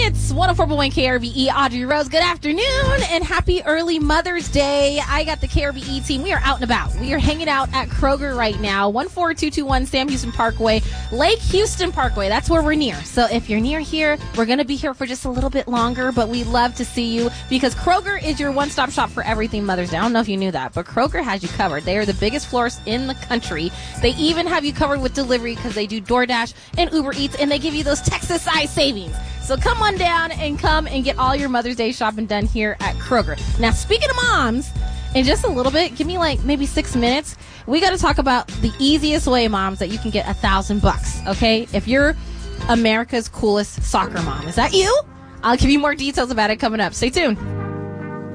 It's 104.1 KRVE. Audrey Rose, good afternoon and happy early Mother's Day. I got the KRVE team. We are out and about. We are hanging out at Kroger right now, 14221 Sam Houston Parkway, Lake Houston Parkway. That's where we're near. So if you're near here, we're going to be here for just a little bit longer, but we love to see you because Kroger is your one-stop shop for everything Mother's Day. I don't know if you knew that, but Kroger has you covered. They are the biggest florist in the country. They even have you covered with delivery because they do DoorDash and Uber Eats, and they give you those Texas-sized savings. So come on down and come and get all your Mother's Day shopping done here at Kroger. Now, speaking of moms, in just a little bit, give me like maybe 6 minutes. We got to talk about the easiest way, moms, that you can get $1,000, okay? If you're America's coolest soccer mom. Is that you? I'll give you more details about it coming up. Stay tuned.